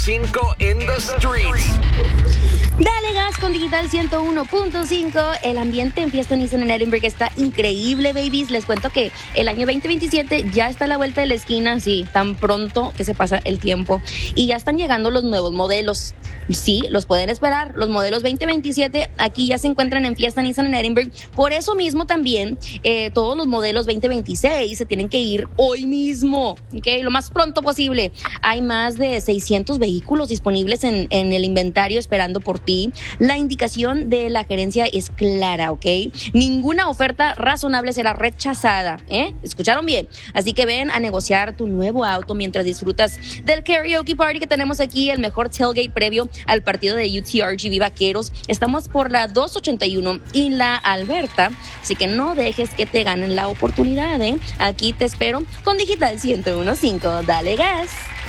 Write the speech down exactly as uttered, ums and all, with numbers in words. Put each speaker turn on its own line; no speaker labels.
Cinco in the streets.
Dale gas con Digital ciento uno punto cinco. El ambiente en Fiesta Nissan en Edinburgh está increíble, babies. Les cuento que el año veinte veintisiete ya está a la vuelta de la esquina. Sí, tan pronto que se pasa el tiempo. Y ya están llegando los nuevos modelos. Sí, los pueden esperar. Los modelos veinte veintisiete aquí ya se encuentran en Fiesta Nissan en Edinburgh. Por eso mismo también eh, todos los modelos veinte veintiséis se tienen que ir hoy mismo, ¿ok? Lo más pronto posible. Hay más de seiscientos vehículos disponibles en, en el inventario esperando por ti. La indicación de la gerencia es clara, ¿ok? Ninguna oferta razonable será rechazada, ¿eh? ¿Escucharon bien? Así que ven a negociar tu nuevo auto mientras disfrutas del karaoke party que tenemos aquí, el mejor tailgate previo al partido de U T R G V Vaqueros. Estamos por la doscientos ochenta y uno y la Alberta, así que no dejes que te ganen la oportunidad, ¿eh? Aquí te espero con Digital ciento uno punto cinco. Dale gas.